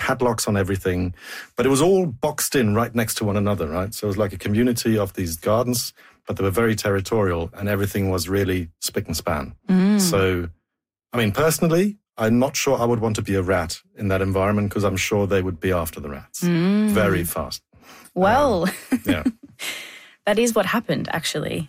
padlocks on everything, but it was all boxed in right next to one another, right? So it was like a community of these gardens, but they were very territorial and everything was really spick and span. So, I mean, personally, I'm not sure I would want to be a rat in that environment because I'm sure they would be after the rats very fast. Well, yeah. That is what happened, actually.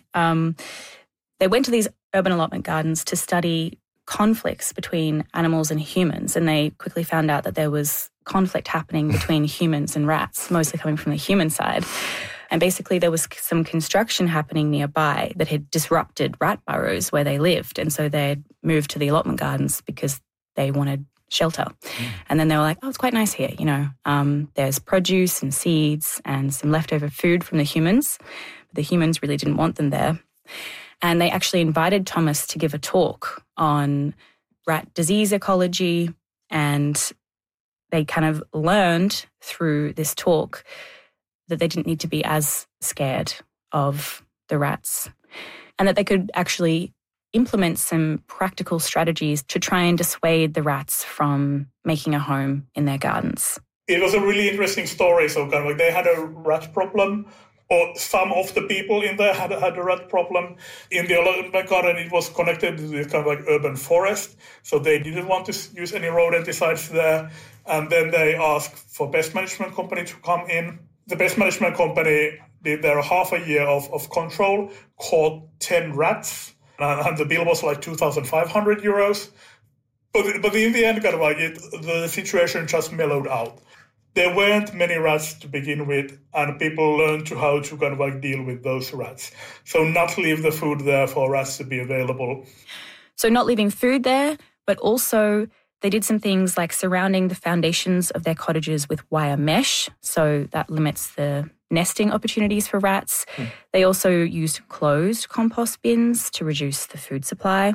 They went to these urban allotment gardens to study conflicts between animals and humans, and they quickly found out that there was conflict happening between humans and rats, mostly coming from the human side. And basically there was some construction happening nearby that had disrupted rat burrows where they lived, and so they moved to the allotment gardens because they wanted shelter. And then they were like, oh, it's quite nice here, you know. There's produce and seeds and some leftover food from the humans. But the humans really didn't want them there. And they actually invited Thomas to give a talk on rat disease ecology, and they kind of learned through this talk that they didn't need to be as scared of the rats and that they could actually implement some practical strategies to try and dissuade the rats from making a home in their gardens. It was a really interesting story. So kind of like they had a rat problem, or some of the people in there had a rat problem. In the allotment garden, it was connected to this kind of like urban forest. So they didn't want to use any rodenticides there. And then they asked for pest management company to come in. The pest management company did their half a year of control, caught 10 rats. And the bill was like 2,500 euros. But in the end, kind of like the situation just mellowed out. There weren't many rats to begin with, and people learned how to kind of like deal with those rats. So not leave the food there for rats to be available. So not leaving food there, but also they did some things like surrounding the foundations of their cottages with wire mesh. So that limits the nesting opportunities for rats. They also used closed compost bins to reduce the food supply.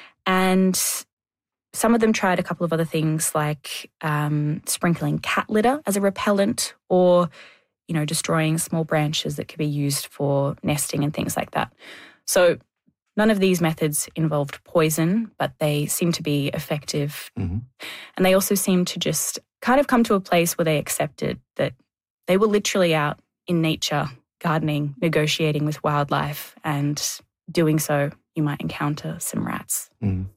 And some of them tried a couple of other things like sprinkling cat litter as a repellent, or, you know, destroying small branches that could be used for nesting and things like that. So none of these methods involved poison, but they seem to be effective. And they also seem to just kind of come to a place where they accepted that they were literally out in nature, gardening, negotiating with wildlife, and doing so, you might encounter some rats.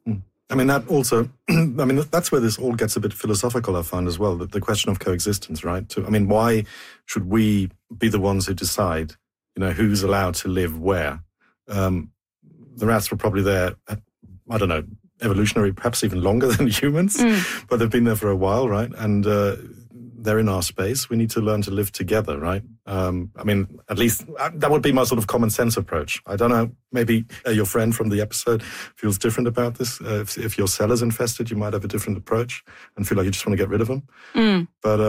I mean, that also, that's where this all gets a bit philosophical, I find, as well, the question of coexistence, right? Why should we be the ones who decide, you know, who's allowed to live where? The rats were probably there, I don't know, evolutionary, perhaps even longer than humans, but they've been there for a while, right? And they're in our space. We need to learn to live together, right? At least that would be my sort of common sense approach. I don't know, maybe your friend from the episode feels different about this. If your cellar's infested, you might have a different approach and feel like you just want to get rid of them. But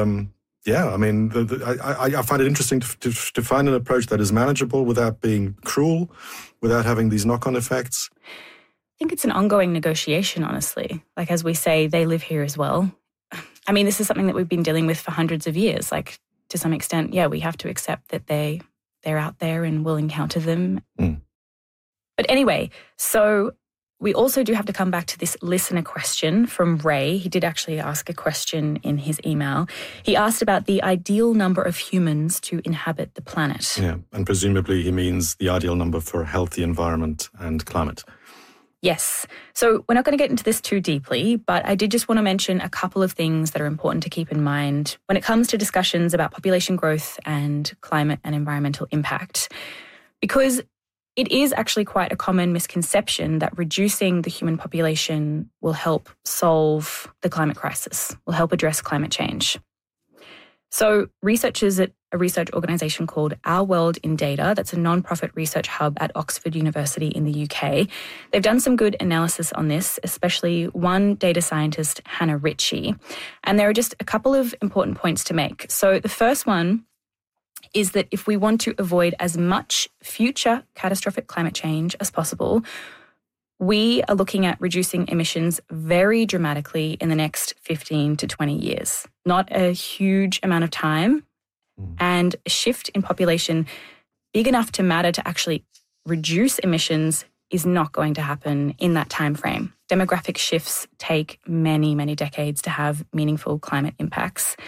I find it interesting to find an approach that is manageable without being cruel, without having these knock-on effects. I think it's an ongoing negotiation, honestly. Like, as we say, they live here as well. I mean, this is something that we've been dealing with for hundreds of years. Like, to some extent, yeah, we have to accept that they're out there and we'll encounter them. But anyway, so we also do have to come back to this listener question from Ray. He did actually ask a question in his email. He asked about the ideal number of humans to inhabit the planet. Yeah, and presumably he means the ideal number for a healthy environment and climate. Yes. So we're not going to get into this too deeply, but I did just want to mention a couple of things that are important to keep in mind when it comes to discussions about population growth and climate and environmental impact. Because it is actually quite a common misconception that reducing the human population will help solve the climate crisis, will help address climate change. So researchers at a research organisation called Our World in Data, that's a non-profit research hub at Oxford University in the UK, they've done some good analysis on this, especially one data scientist, Hannah Ritchie. And there are just a couple of important points to make. So the first one is that if we want to avoid as much future catastrophic climate change as possible, we are looking at reducing emissions very dramatically in the next 15 to 20 years. Not a huge amount of time, and a shift in population big enough to matter to actually reduce emissions is not going to happen in that time frame. Demographic shifts take many, many decades to have meaningful climate impacts.